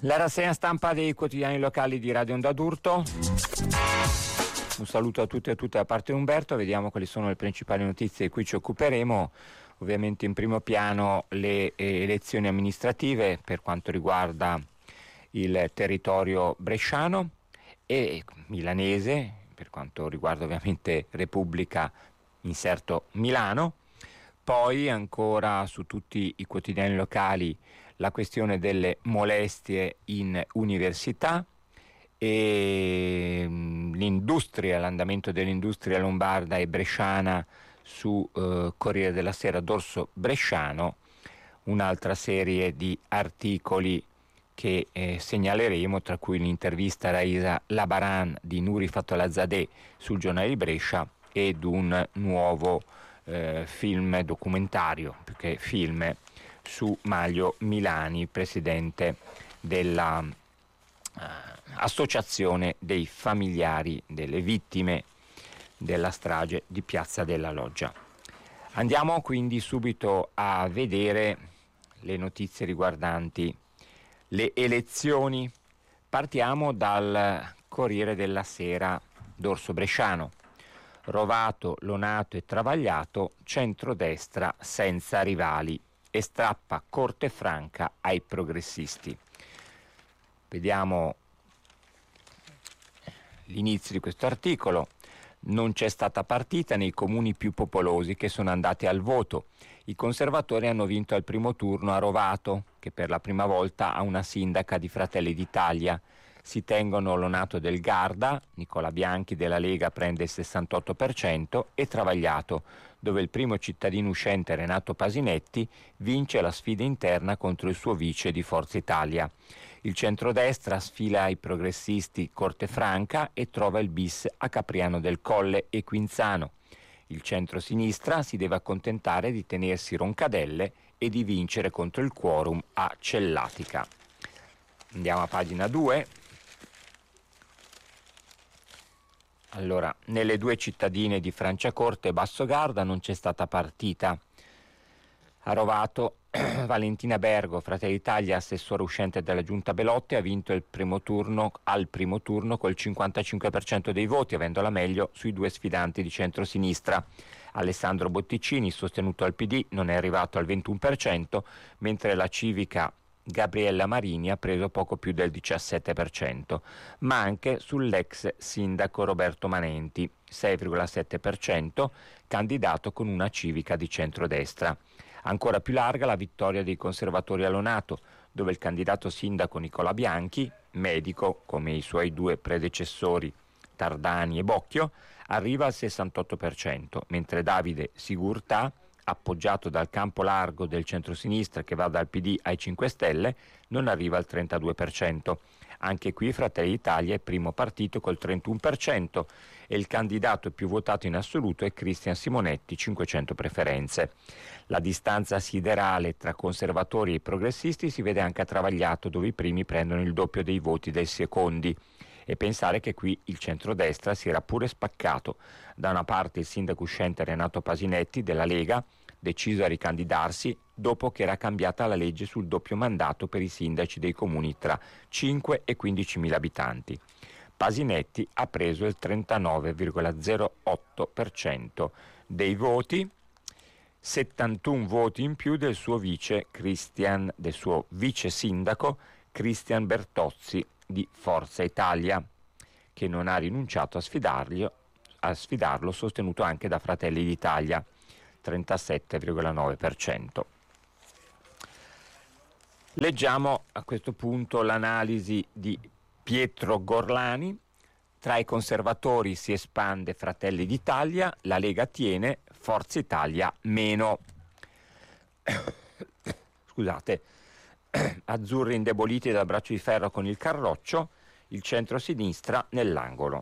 La rassegna stampa dei quotidiani locali di Radio Onda d'Urto. Un saluto a tutti e a tutte da parte di Umberto. Vediamo quali sono le principali notizie di cui ci occuperemo. Ovviamente in primo piano le elezioni amministrative per quanto riguarda il territorio bresciano e milanese, per quanto riguarda ovviamente Repubblica inserto Milano. Poi ancora su tutti i quotidiani locali la questione delle molestie in università e l'andamento dell'industria lombarda e bresciana su Corriere della Sera d'Orso Bresciano, un'altra serie di articoli che segnaleremo, tra cui l'intervista a Raisa Labaran di Nuri Fatolazadeh sul Giornale di Brescia ed un nuovo film documentario, più che film, su Maglio Milani, presidente della associazione dei familiari delle vittime della strage di Piazza della Loggia. Andiamo quindi subito a vedere le notizie riguardanti le elezioni. Partiamo dal Corriere della Sera d'Orso Bresciano. Rovato, Lonato e Travagliato, centrodestra senza rivali e strappa Corte Franca ai progressisti. Vediamo l'inizio di questo articolo. Non c'è stata partita nei comuni più popolosi che sono andati al voto. I conservatori hanno vinto al primo turno a Rovato, che per la prima volta ha una sindaca di Fratelli d'Italia. Si tengono Lonato del Garda, Nicola Bianchi della Lega prende il 68% e Travagliato, dove il primo cittadino uscente Renato Pasinetti vince la sfida interna contro il suo vice di Forza Italia. Il centrodestra sfila ai progressisti Corte Franca e trova il bis a Capriano del Colle e Quinzano. Il centro-sinistra si deve accontentare di tenersi Roncadelle e di vincere contro il quorum a Cellatica. Andiamo a pagina 2. Allora, nelle due cittadine di Franciacorta e Bassogarda non c'è stata partita. A Rovato, Valentina Bergo, Fratelli d'Italia, assessore uscente della Giunta Belotti, ha vinto al primo turno col 55% dei voti, avendo la meglio sui due sfidanti di centrosinistra. Alessandro Botticini, sostenuto dal PD, non è arrivato al 21%, mentre la civica Gabriella Marini ha preso poco più del 17%, ma anche sull'ex sindaco Roberto Manenti, 6,7%, candidato con una civica di centrodestra. Ancora più larga la vittoria dei conservatori a Lonato, dove il candidato sindaco Nicola Bianchi, medico come i suoi due predecessori Tardani e Bocchio, arriva al 68%, mentre Davide Sigurtà, appoggiato dal campo largo del centrosinistra che va dal PD ai 5 Stelle, non arriva al 32%. Anche qui Fratelli d'Italia è primo partito col 31% e il candidato più votato in assoluto è Cristian Simonetti, 500 preferenze. La distanza siderale tra conservatori e progressisti si vede anche a Travagliato, dove i primi prendono il doppio dei voti dei secondi. E pensare che qui il centrodestra si era pure spaccato. Da una parte il sindaco uscente Renato Pasinetti della Lega, deciso a ricandidarsi dopo che era cambiata la legge sul doppio mandato per i sindaci dei comuni tra 5 e 15.000 abitanti. Pasinetti ha preso il 39,08% dei voti, 71 voti in più del suo vice sindaco Cristian Bertozzi di Forza Italia, che non ha rinunciato a sfidarlo, sostenuto anche da Fratelli d'Italia, 37,9%. Leggiamo a questo punto l'analisi di Pietro Gorlani. Tra i conservatori si espande Fratelli d'Italia, la Lega tiene, Forza Italia meno. Scusate. Azzurri indeboliti dal braccio di ferro con il Carroccio, il centro-sinistra nell'angolo.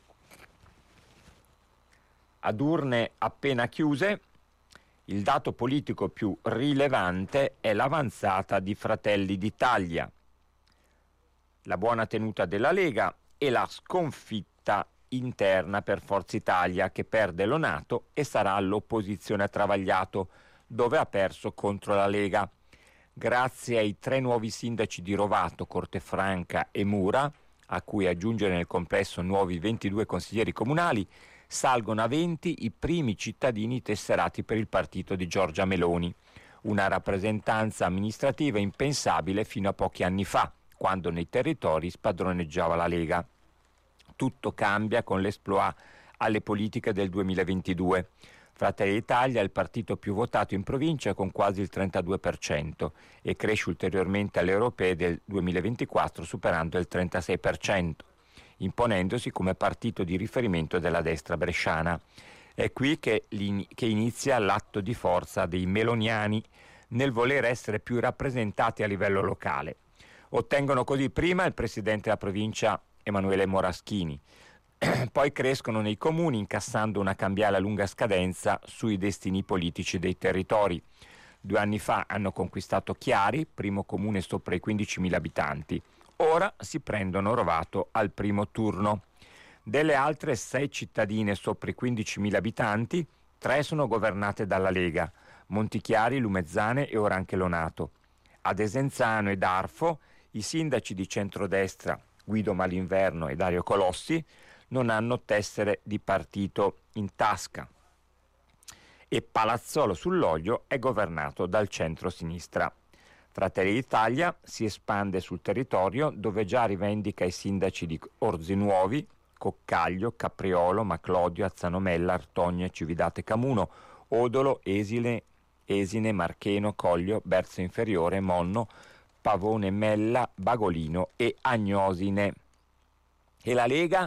Ad urne appena chiuse, il dato politico più rilevante è l'avanzata di Fratelli d'Italia, la buona tenuta della Lega e la sconfitta interna per Forza Italia, che perde Lonato e sarà all'opposizione a Travagliato, dove ha perso contro la Lega. grazie ai 3 nuovi sindaci di Rovato, Cortefranca e Mura, a cui aggiungere nel complesso nuovi 22 consiglieri comunali, salgono a 20 i primi cittadini tesserati per il partito di Giorgia Meloni, una rappresentanza amministrativa impensabile fino a pochi anni fa, quando nei territori spadroneggiava la Lega. Tutto cambia con l'esploit alle politiche del 2022. Fratelli d'Italia è il partito più votato in provincia con quasi il 32% e cresce ulteriormente alle europee del 2024 superando il 36%, imponendosi come partito di riferimento della destra bresciana. È qui che inizia l'atto di forza dei meloniani nel voler essere più rappresentati a livello locale. Ottengono così prima il presidente della provincia Emanuele Moraschini, poi crescono nei comuni incassando una cambiale a lunga scadenza sui destini politici dei territori. 2 anni fa hanno conquistato Chiari, primo comune sopra i 15.000 abitanti. Ora si prendono Rovato al primo turno. Delle altre 6 cittadine sopra i 15.000 abitanti, 3 sono governate dalla Lega, Montichiari, Lumezzane e ora anche Lonato. A Desenzano ed Arfo i sindaci di centrodestra Guido Malinverno e Dario Colossi non hanno tessere di partito in tasca e Palazzolo sull'Oglio è governato dal centro-sinistra. Fratelli d'Italia si espande sul territorio dove già rivendica i sindaci di Orzinuovi, Coccaglio, Capriolo, Maclodio, Azzanomella, Artogna, Cividate Camuno, Odolo, Esine, Marcheno, Coglio, Berzo Inferiore, Monno, Pavone, Mella, Bagolino e Agnosine. E la Lega?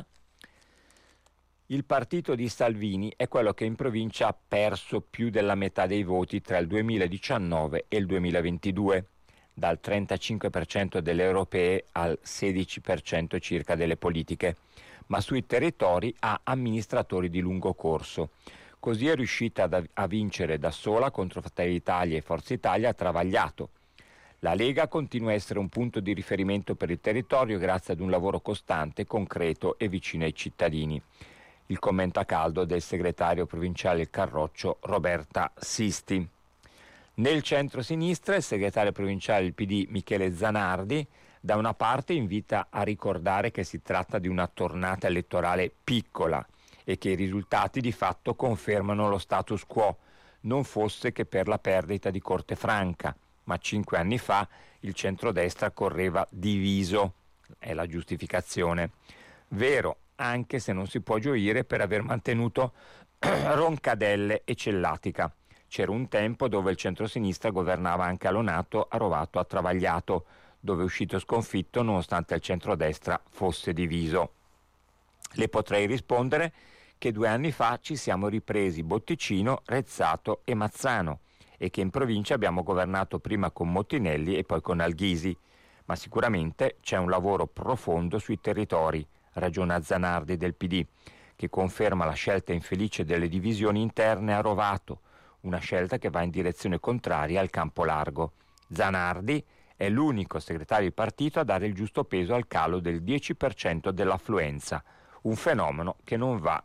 Il partito di Salvini è quello che in provincia ha perso più della metà dei voti tra il 2019 e il 2022, dal 35% delle europee al 16% circa delle politiche, ma sui territori ha amministratori di lungo corso. Così è riuscita a vincere da sola contro Fratelli d'Italia e Forza Italia travagliato. La Lega continua a essere un punto di riferimento per il territorio grazie ad un lavoro costante, concreto e vicino ai cittadini. Il commento a caldo del segretario provinciale Carroccio Roberta Sisti. Nel centro-sinistra il segretario provinciale del PD Michele Zanardi da una parte invita a ricordare che si tratta di una tornata elettorale piccola e che i risultati di fatto confermano lo status quo, non fosse che per la perdita di Cortefranca, ma 5 anni fa il centrodestra correva diviso, è la giustificazione. Vero, anche se non si può gioire per aver mantenuto Roncadelle e Cellatica. C'era un tempo dove il centrosinistra governava anche a Lonato, a Rovato, a Travagliato, dove è uscito sconfitto nonostante il centrodestra fosse diviso. Le potrei rispondere che 2 anni fa ci siamo ripresi Botticino, Rezzato e Mazzano e che in provincia abbiamo governato prima con Mottinelli e poi con Alghisi, ma sicuramente c'è un lavoro profondo sui territori, ragiona Zanardi del PD, che conferma la scelta infelice delle divisioni interne a Rovato, una scelta che va in direzione contraria al campo largo. Zanardi è l'unico segretario di partito a dare il giusto peso al calo del 10% dell'affluenza, un fenomeno che non va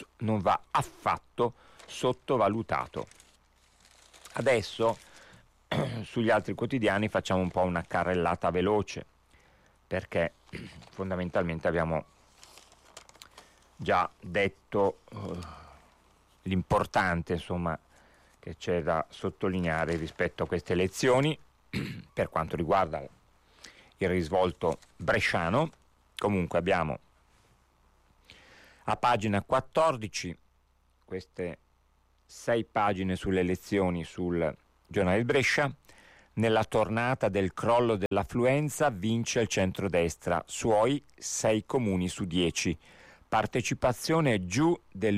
affatto sottovalutato. Adesso sugli altri quotidiani facciamo un po' una carrellata veloce, perché fondamentalmente abbiamo già detto l'importante, insomma, che c'è da sottolineare rispetto a queste elezioni per quanto riguarda il risvolto bresciano. Comunque abbiamo a pagina 14 queste 6 pagine sulle elezioni sul giornale di Brescia. Nella tornata del crollo dell'affluenza vince il centrodestra, suoi 6 comuni su 10. Partecipazione giù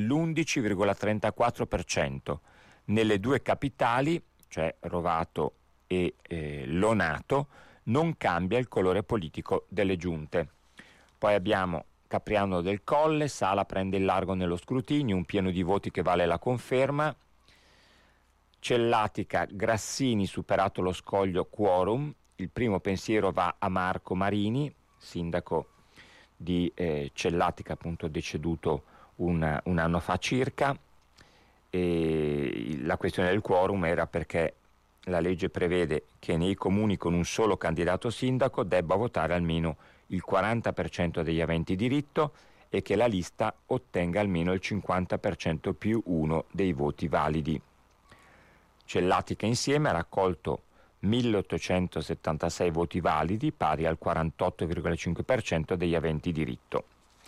dell'11,34%. Nelle 2 capitali, cioè Rovato e Lonato, non cambia il colore politico delle giunte. Poi abbiamo Capriano del Colle, Sala prende il largo nello scrutinio, un pieno di voti che vale la conferma. Cellatica, Grassini superato lo scoglio quorum, il primo pensiero va a Marco Marini, sindaco di Cellatica, appunto deceduto un anno fa circa. E la questione del quorum era perché la legge prevede che nei comuni con un solo candidato sindaco debba votare almeno il 40% degli aventi diritto e che la lista ottenga almeno il 50% più uno dei voti validi. Cellatica insieme ha raccolto 1876 voti validi, pari al 48,5% degli aventi diritto.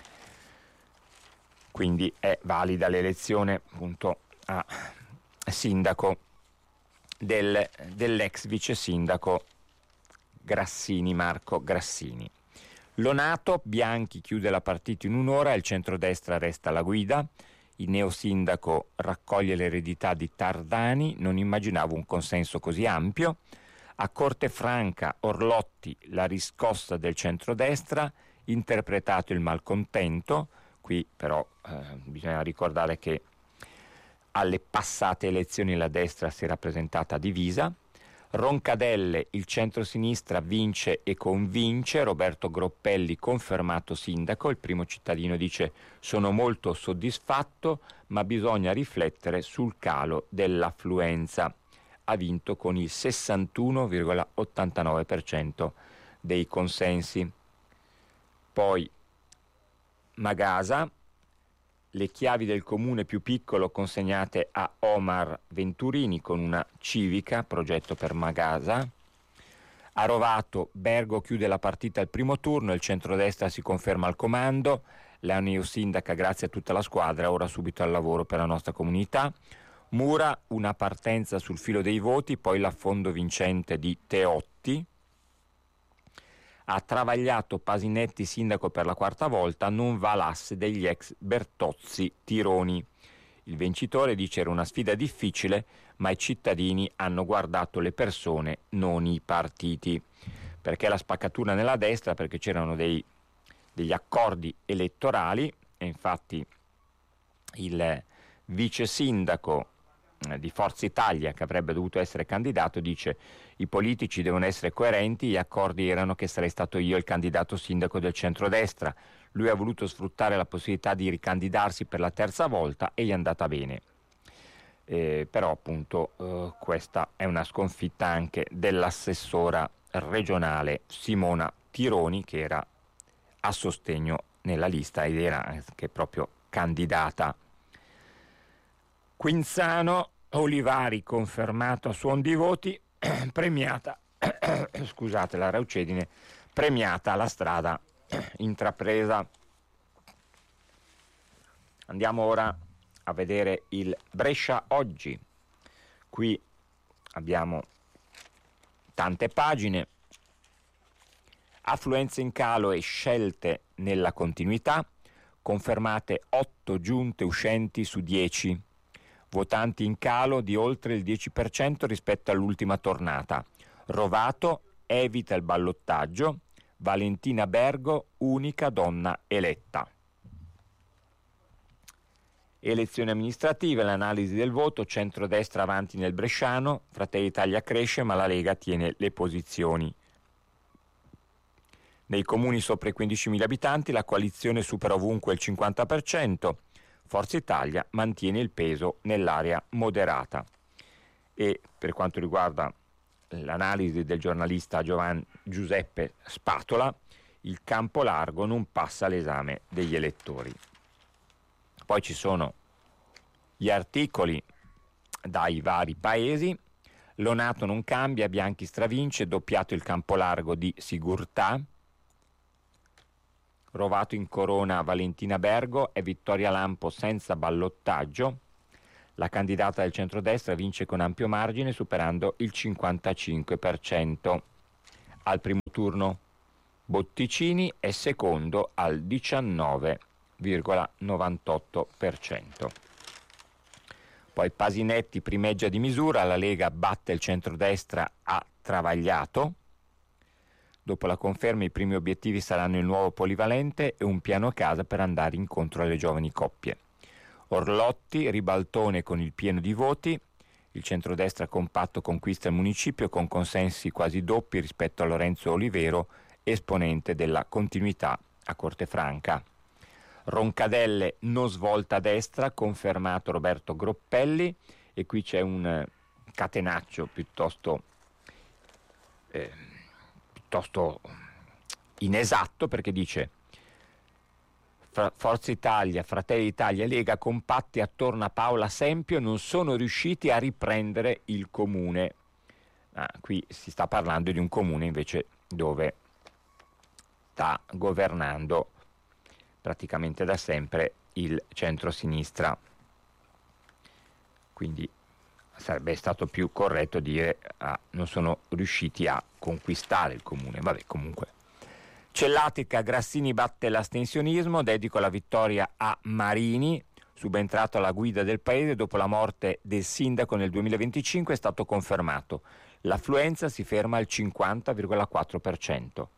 Quindi è valida l'elezione appunto a sindaco dell'ex vice sindaco Grassini, Marco Grassini. Lonato, Bianchi chiude la partita in un'ora e il centrodestra resta alla guida. Il neosindaco raccoglie l'eredità di Tardani, non immaginavo un consenso così ampio. A Cortefranca, Orlotti, la riscossa del centrodestra, interpretato il malcontento. Qui però bisogna ricordare che alle passate elezioni la destra si era presentata divisa. Roncadelle, il centrosinistra vince e convince. Roberto Groppelli confermato sindaco. Il primo cittadino dice: sono molto soddisfatto, ma bisogna riflettere sul calo dell'affluenza. Ha vinto con il 61,89% dei consensi. Poi Magasa, le chiavi del comune più piccolo consegnate a Omar Venturini con una civica, progetto per Magasa. A Rovato, Bergo chiude la partita al primo turno, il centrodestra si conferma al comando, la neosindaca grazie a tutta la squadra, ora subito al lavoro per la nostra comunità. Mura, una partenza sul filo dei voti, poi l'affondo vincente di Teotti. Ha travagliato Pasinetti sindaco per la quarta volta, non va l'asse degli ex Bertozzi Tironi. Il vincitore dice era una sfida difficile, ma i cittadini hanno guardato le persone, non i partiti. Perché la spaccatura nella destra? Perché c'erano degli accordi elettorali e infatti il vice sindaco di Forza Italia, che avrebbe dovuto essere candidato, dice: i politici devono essere coerenti, gli accordi erano che sarei stato io il candidato sindaco del centrodestra. Lui ha voluto sfruttare la possibilità di ricandidarsi per la terza volta e gli è andata bene. Però appunto questa è una sconfitta anche dell'assessora regionale Simona Tironi, che era a sostegno nella lista ed era anche proprio candidata. Quinzano, Olivari confermato a suon di voti, premiata, scusate la raucedine, premiata la strada intrapresa. Andiamo ora a vedere il Brescia Oggi. Qui abbiamo tante pagine, affluenze in calo e scelte nella continuità, confermate 8 giunte uscenti su 10. Votanti in calo di oltre il 10% rispetto all'ultima tornata. Rovato evita il ballottaggio. Valentina Bergo, unica donna eletta. Elezioni amministrative, l'analisi del voto, centrodestra avanti nel bresciano, Fratelli d'Italia cresce ma la Lega tiene le posizioni. Nei comuni sopra i 15.000 abitanti la coalizione supera ovunque il 50%. Forza Italia mantiene il peso nell'area moderata. E per quanto riguarda l'analisi del giornalista Giuseppe Spatola, il campo largo non passa l'esame degli elettori. Poi ci sono gli articoli dai vari paesi. Lonato non cambia, Bianchi stravince, doppiato il campo largo di Sigurtà. Rovato in corona Valentina Bergo e Vittoria Lampo senza ballottaggio. La candidata del centrodestra vince con ampio margine superando il 55%. Al primo turno Botticini è secondo al 19,98%. Poi Pasinetti primeggia di misura, la Lega batte il centrodestra a Travagliato. Dopo la conferma i primi obiettivi saranno il nuovo polivalente e un piano casa per andare incontro alle giovani coppie. Orlotti, ribaltone con il pieno di voti, il centrodestra compatto conquista il municipio con consensi quasi doppi rispetto a Lorenzo Olivero, esponente della continuità a Cortefranca. Roncadelle non svolta a destra, confermato Roberto Groppelli, e qui c'è un catenaccio piuttosto inesatto, perché dice: Forza Italia, Fratelli d'Italia e Lega compatti attorno a Paola Sempio non sono riusciti a riprendere il comune. Qui si sta parlando di un comune invece dove sta governando praticamente da sempre il centro-sinistra. Quindi sarebbe stato più corretto dire non sono riusciti a conquistare il comune. Vabbè, comunque. Cellatica, Grassini batte l'astensionismo, dedico la vittoria a Marini, subentrato alla guida del paese dopo la morte del sindaco nel 2025, è stato confermato. L'affluenza si ferma al 50,4%.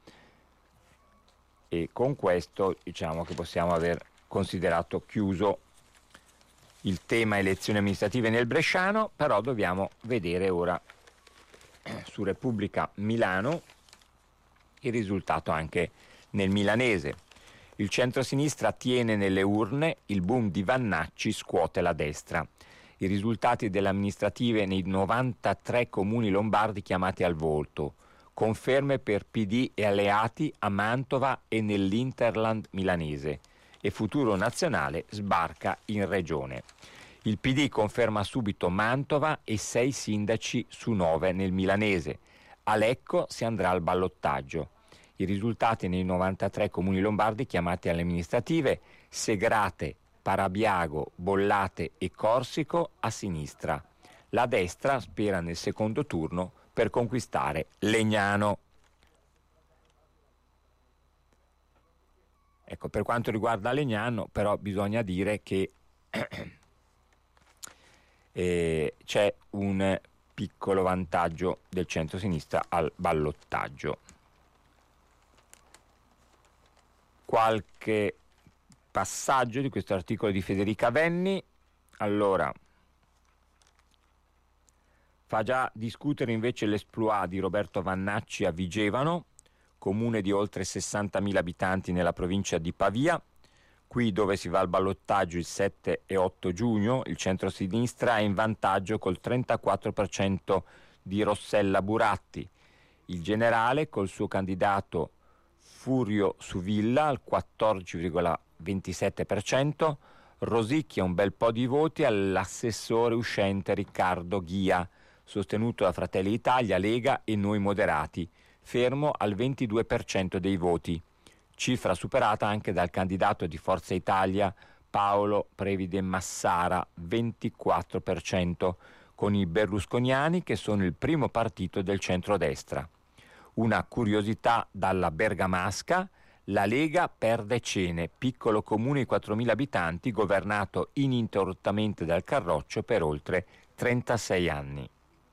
E con questo diciamo che possiamo aver considerato chiuso il tema elezioni amministrative nel bresciano, però dobbiamo vedere ora su Repubblica Milano il risultato anche nel milanese. Il centrosinistra tiene nelle urne, il boom di Vannacci scuote la destra. I risultati delle amministrative nei 93 comuni lombardi chiamati al voto. Conferme per PD e alleati a Mantova e nell'Interland milanese. E Futuro Nazionale sbarca in regione. Il PD conferma subito Mantova e 6 sindaci su 9 nel milanese. A Lecco si andrà al ballottaggio. I risultati nei 93 comuni lombardi chiamati alle amministrative: Segrate, Parabiago, Bollate e Corsico a sinistra. La destra spera nel secondo turno per conquistare Legnano. Ecco, per quanto riguarda Legnano, però bisogna dire che c'è un piccolo vantaggio del centro-sinistra al ballottaggio. Qualche passaggio di questo articolo di Federica Venni. Allora, fa già discutere invece l'esploit di Roberto Vannacci a Vigevano, comune di oltre 60.000 abitanti nella provincia di Pavia. Qui, dove si va al ballottaggio il 7 e 8 giugno, il centro-sinistra è in vantaggio col 34% di Rossella Buratti. Il generale, col suo candidato Furio Suvilla al 14,27%, rosicchia un bel po' di voti all'assessore uscente Riccardo Ghia, sostenuto da Fratelli d'Italia, Lega e Noi Moderati, fermo al 22% dei voti, cifra superata anche dal candidato di Forza Italia Paolo Previde Massara, 24%, con i berlusconiani che sono il primo partito del centrodestra. Una curiosità dalla bergamasca: la Lega perde Cene, piccolo comune di 4.000 abitanti governato ininterrottamente dal Carroccio per oltre 36 anni.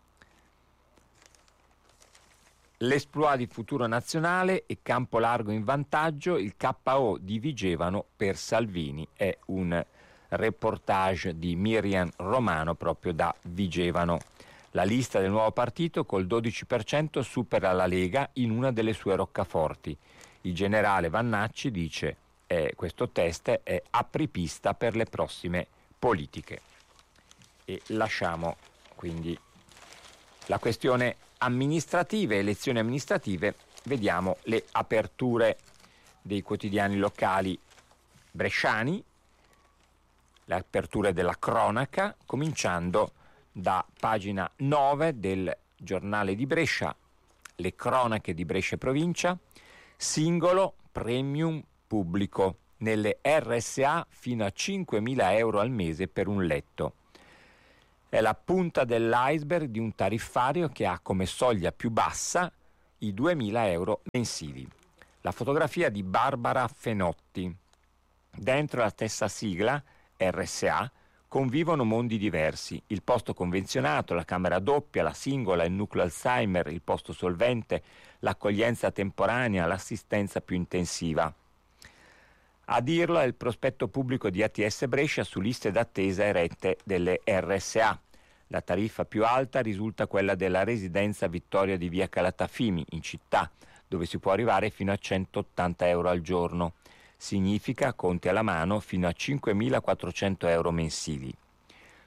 L'esploit di Futuro Nazionale e Campo Largo in vantaggio, il KO di Vigevano per Salvini. È un reportage di Miriam Romano proprio da Vigevano. La lista del nuovo partito col 12% supera la Lega in una delle sue roccaforti. Il generale Vannacci dice: questo test è apripista per le prossime politiche. E lasciamo quindi la questione amministrative, elezioni amministrative. Vediamo le aperture dei quotidiani locali bresciani, le aperture della cronaca, cominciando da pagina 9 del giornale di Brescia, le cronache di Brescia Provincia. Singolo premium pubblico nelle RSA fino a 5.000 euro al mese per un letto. È la punta dell'iceberg di un tariffario che ha come soglia più bassa i 2.000 euro mensili. La fotografia di Barbara Fenotti. Dentro la stessa sigla, RSA, convivono mondi diversi: il posto convenzionato, la camera doppia, la singola, il nucleo Alzheimer, il posto solvente, l'accoglienza temporanea, l'assistenza più intensiva. A dirlo è il prospetto pubblico di ATS Brescia su liste d'attesa erette delle RSA. La tariffa più alta risulta quella della residenza Vittoria di via Calatafimi, in città, dove si può arrivare fino a 180 euro al giorno. Significa, conti alla mano, fino a 5.400 euro mensili.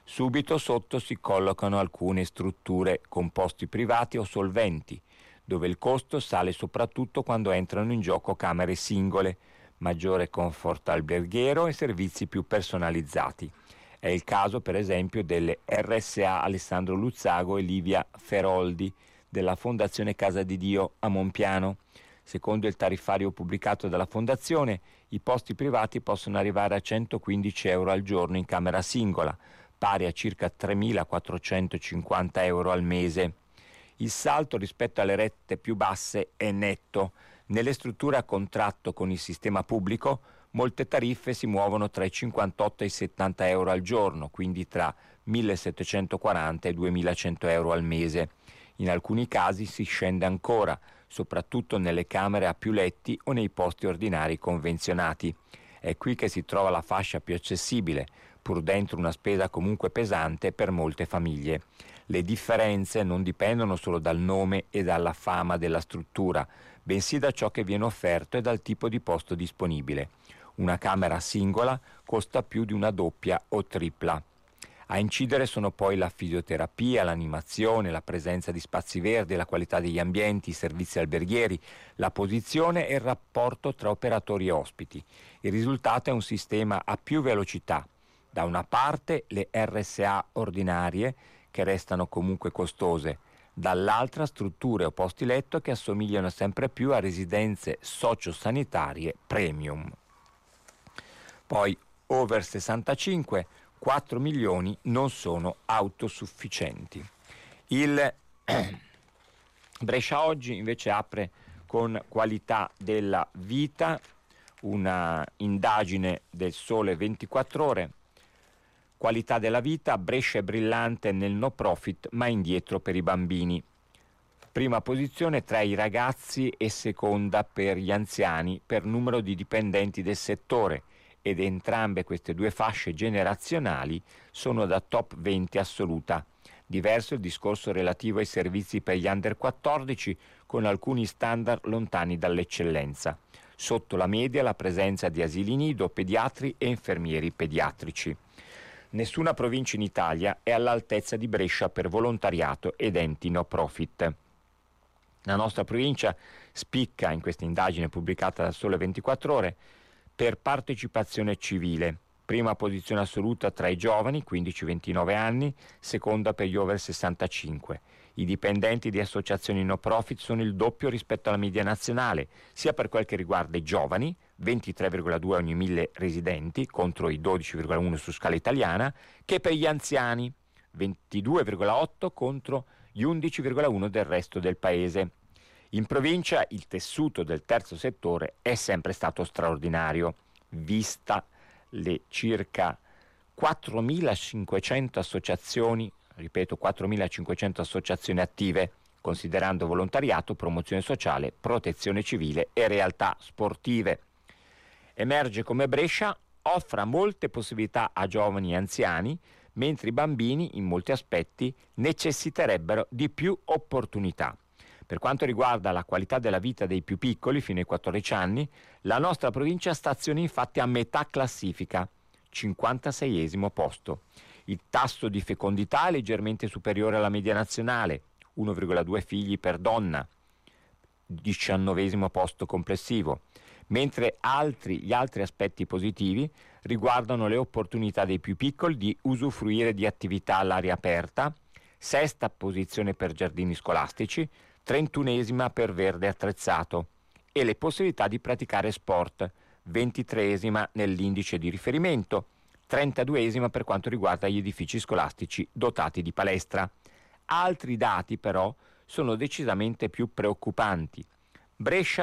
Subito sotto si collocano alcune strutture con posti privati o solventi, dove il costo sale soprattutto quando entrano in gioco camere singole, maggiore comfort alberghiero e servizi più personalizzati. È il caso per esempio delle RSA Alessandro Luzzago e Livia Feroldi della Fondazione Casa di Dio a Monpiano. Secondo il tariffario pubblicato dalla Fondazione, i posti privati possono arrivare a 115 euro al giorno in camera singola, pari a circa 3.450 euro al mese. Il salto rispetto alle rette più basse è netto. Nelle strutture a contratto con il sistema pubblico, molte tariffe si muovono tra i 58 e i 70 euro al giorno, quindi tra 1.740 e 2.100 euro al mese. In alcuni casi si scende ancora, soprattutto nelle camere a più letti o nei posti ordinari convenzionati. È qui che si trova la fascia più accessibile, pur dentro una spesa comunque pesante per molte famiglie. Le differenze non dipendono solo dal nome e dalla fama della struttura, bensì da ciò che viene offerto e dal tipo di posto disponibile. Una camera singola costa più di una doppia o tripla. A incidere sono poi la fisioterapia, l'animazione, la presenza di spazi verdi, la qualità degli ambienti, i servizi alberghieri, la posizione e il rapporto tra operatori e ospiti. Il risultato è un sistema a più velocità. Da una parte le RSA ordinarie, che restano comunque costose, dall'altra strutture o posti letto che assomigliano sempre più a residenze sociosanitarie premium. Poi over 65, 4 milioni non sono autosufficienti. Il Brescia Oggi invece apre con Qualità della vita, una indagine del Sole 24 Ore. Qualità della vita, Brescia è brillante nel no profit ma indietro per i bambini. Prima posizione tra i ragazzi e seconda per gli anziani per numero di dipendenti del settore, ed entrambe queste due fasce generazionali sono da top 20 assoluta. Diverso il discorso relativo ai servizi per gli under 14, con alcuni standard lontani dall'eccellenza. Sotto la media la presenza di asili nido, pediatri e infermieri pediatrici. Nessuna provincia in Italia è all'altezza di Brescia per volontariato ed enti no profit. La nostra provincia spicca in questa indagine pubblicata da Sole 24 Ore per partecipazione civile, prima posizione assoluta tra i giovani, 15-29 anni, seconda per gli over 65. I dipendenti di associazioni no profit sono il doppio rispetto alla media nazionale, sia per quel che riguarda i giovani, 23,2 ogni 1000 residenti, contro i 12,1 su scala italiana, che per gli anziani, 22,8 contro gli 11,1 del resto del paese. In provincia il tessuto del terzo settore è sempre stato straordinario, vista le circa 4.500 associazioni, ripeto 4.500 associazioni attive, considerando volontariato, promozione sociale, protezione civile e realtà sportive. Emerge come Brescia offra molte possibilità a giovani e anziani, mentre i bambini in molti aspetti necessiterebbero di più opportunità. Per quanto riguarda la qualità della vita dei più piccoli, fino ai 14 anni, la nostra provincia staziona infatti a metà classifica, 56esimo posto. Il tasso di fecondità è leggermente superiore alla media nazionale, 1,2 figli per donna, 19esimo posto complessivo, mentre gli altri aspetti positivi riguardano le opportunità dei più piccoli di usufruire di attività all'aria aperta, sesta posizione per giardini scolastici, 31esima per verde attrezzato, e le possibilità di praticare sport, 23esima nell'indice di riferimento, 32esima per quanto riguarda gli edifici scolastici dotati di palestra. Altri dati però sono decisamente più preoccupanti. Brescia